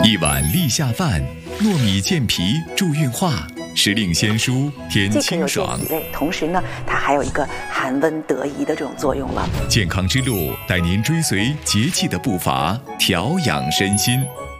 一碗立夏饭，糯米健脾助运化，时令鲜蔬添清爽。 既可有健脾胃，同时呢，它还有一个寒温得宜的这种作用了。 健康之路带您追随节气的步伐，调养身心。